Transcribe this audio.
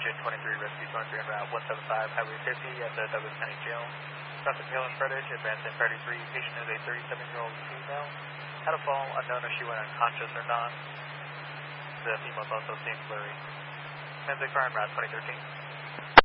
engine 23, rescue 23 en route 175, highway 50 at the Douglas County Jail. Traffic Hill and Frederick, advancing 33. Patient is a 37-year-old female. Had a fall, unknown if she went unconscious or not. The female is also seen blurry. Transit car en route 2013.